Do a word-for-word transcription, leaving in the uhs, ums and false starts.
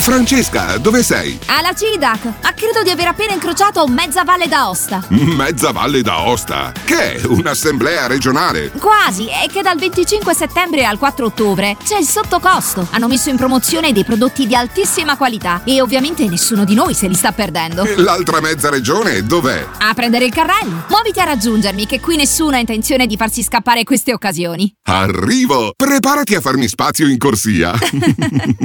Francesca, dove sei? Alla Cidac, ma credo di aver appena incrociato mezza Valle d'Aosta. Mezza Valle d'Aosta? Che è? Un'assemblea regionale? Quasi, è che dal venticinque settembre al quattro ottobre c'è il sottocosto. Hanno messo in promozione dei prodotti di altissima qualità e ovviamente nessuno di noi se li sta perdendo. E l'altra mezza regione dov'è? A prendere il carrello. Muoviti a raggiungermi, che qui nessuno ha intenzione di farsi scappare queste occasioni. Arrivo! Preparati a farmi spazio in corsia.